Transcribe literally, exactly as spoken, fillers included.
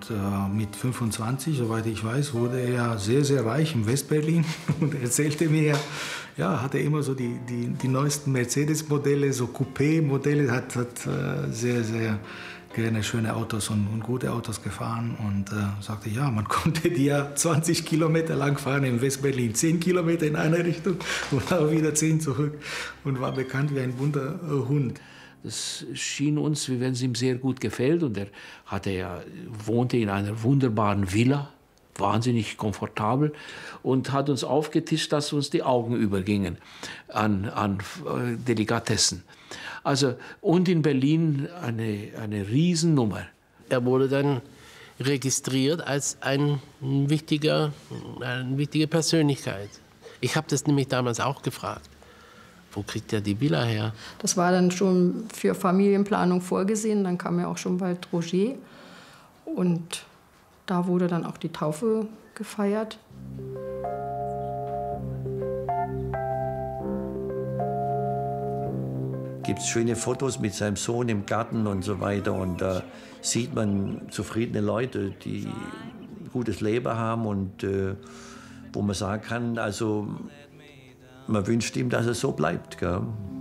Und äh, mit fünfundzwanzig, soweit ich weiß, wurde er sehr, sehr reich in Westberlin und erzählte mir, ja, hat er immer so die, die, die neuesten Mercedes-Modelle, so Coupé-Modelle, hat, hat äh, sehr, sehr gerne schöne Autos und, und gute Autos gefahren und äh, sagte, ja, man konnte die ja zwanzig Kilometer lang fahren in Westberlin, zehn Kilometer in eine Richtung und auch wieder zehn zurück und war bekannt wie ein bunter äh, Hund. Es schien uns, wie wenn es ihm sehr gut gefällt und er hatte ja, wohnte in einer wunderbaren Villa, wahnsinnig komfortabel und hat uns aufgetischt, dass uns die Augen übergingen an, an äh, Delikatessen. Also, und in Berlin eine, eine Riesennummer. Er wurde dann registriert als ein wichtiger, eine wichtige Persönlichkeit. Ich habe das nämlich damals auch gefragt. Wo kriegt er die Villa her? Das war dann schon für Familienplanung vorgesehen. Dann kam ja auch schon bald Roger. Und da wurde dann auch die Taufe gefeiert. Gibt es schöne Fotos mit seinem Sohn im Garten und so weiter. Und da sieht man zufriedene Leute, die ein gutes Leben haben und äh, wo man sagen kann, also man wünscht ihm, dass es so bleibt. Gell?